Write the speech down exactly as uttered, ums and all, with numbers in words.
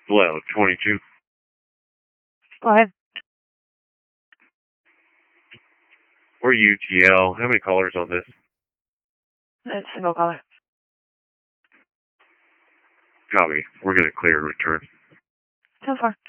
Hello, twenty-two. Go ahead. We're U T L. How many callers on this? It's single caller. Copy. We're going to clear and return. ten four.